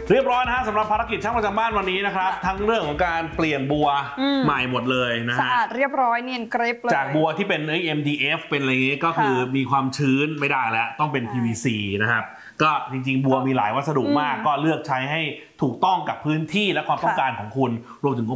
เรียบร้อยนะฮะสำหรับภารกิจช่างประจำบ้านวันนี้นะครับทั้งเรื่องของการเปลี่ยนบัวใหม่หมดเลยนะฮะสะอาดเรียบร้อยเนียนกริบเลยจากบัวที่เป็น MDF เป็นอะไรอย่างงี้ก็คือมีความชื้นไม่ได้แล้วต้องเป็น PVC นะครับก็จริงๆบัวมีหลายวัสดุมากก็เลือกใช้ให้ถูกต้องกับพื้นที่และความต้องการของคุณรวมถึง